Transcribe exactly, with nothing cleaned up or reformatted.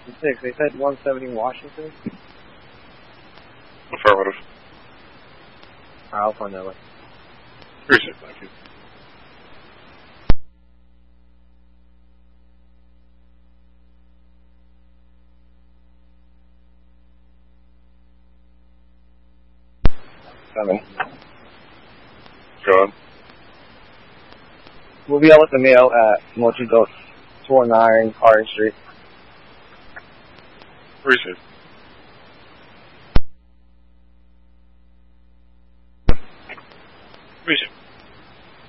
fifty-six. They said one seventy Washington. Affirmative. I'll find that way. Appreciate it. Thank you. Seven. Go on. We'll be out with the mail at Mochi Goat, two oh nine Harding Street. Appreciate it. Appreciate it.